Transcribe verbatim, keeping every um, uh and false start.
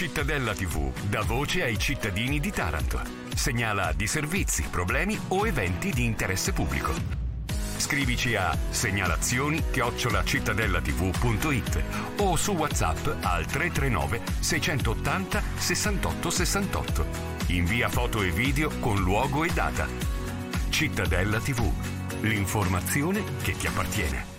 Cittadella tivù dà voce ai cittadini di Taranto. Segnala di servizi, problemi o eventi di interesse pubblico. Scrivici a segnalazioni chiocciola cittadellativù punto it o su WhatsApp al tre tre nove sei otto zero sessantotto sessantotto. Invia foto e video con luogo e data. Cittadella tivù, l'informazione che ti appartiene.